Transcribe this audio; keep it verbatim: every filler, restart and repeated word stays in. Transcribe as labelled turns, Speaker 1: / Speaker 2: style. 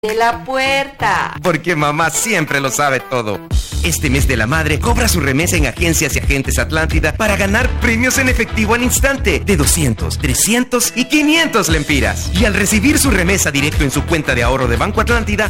Speaker 1: de la puerta.
Speaker 2: Porque mamá siempre lo sabe todo. Este mes de la madre, cobra su remesa en Agencias y Agentes Atlántida para ganar premios en efectivo al instante de doscientos, trescientos y quinientos lempiras. Y al recibir su remesa directo en su cuenta de ahorro de Banco Atlántida,